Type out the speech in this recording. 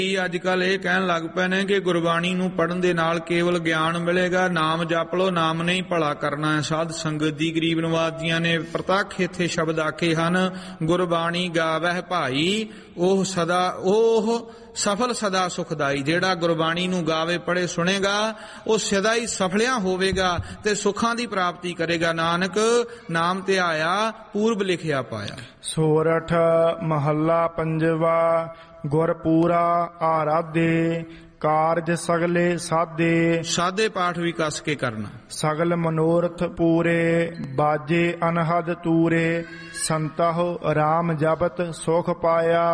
ਅੱਜ ਕੱਲ ਇਹ ਕਹਿਣ ਲੱਗ ਪਏ ਨੇ ਕਿ ਗੁਰਬਾਣੀ ਨੂੰ ਪੜ੍ਹਨ ਦੇ ਨਾਲ ਕੇਵਲ ਗਿਆਨ ਮਿਲੇਗਾ, ਨਾਮ ਜਪ ਲੋ, ਨਾਮ ਨਹੀਂ ਭਲਾ ਕਰਨਾ ਹੈ। ਸਾਧ ਸੰਗਤ ਦੀ ਗਰੀਬ ਨਵਾਜ ਜੀਆਂ ਨੇ ਪ੍ਰਤੱਖ ਇੱਥੇ ਸ਼ਬਦ ਆਖੇ ਹਨ, ਗੁਰਬਾਣੀ ਗਾਵਹਿ ਭਾਈ ਉਹ ਸਫਲ ਸਦਾ ਸੁਖਦਾਈ। ਜਿਹੜਾ ਗੁਰਬਾਣੀ ਨੂੰ ਗਾਵੇ ਪੜ੍ਹੇ ਸੁਣੇਗਾ ਉਹ ਸਦਾ ਹੀ ਸਫਲਿਆ ਹੋਵੇਗਾ ਤੇ ਸੁੱਖਾਂ ਦੀ ਪ੍ਰਾਪਤੀ ਕਰੇਗਾ। ਨਾਨਕ ਨਾਮ ਧਿਆਇਆ ਪੂਰਬ ਲਿਖਿਆ ਪਾਇਆ। ਸੋਰਠ ਮਹੱਲਾ ਪੰਜਵਾ। ਗੁਰਪੂਰਾ ਆਰਾਧੇ ਕਾਰਜ ਸਗਲੇ ਸਾਧੇ। ਸਾਧੇ ਪਾਠ ਵੀ ਕੱਸ ਕੇ ਕਰਨਾ। ਸਗਲ ਮਨੋਰਥ ਪੂਰੇ ਬਾਜੇ ਅਨਹਦ ਤੂਰੇ। ਸੰਤਹੁ ਰਾਮ ਜਪਤ ਸੁਖ ਪਾਇਆ।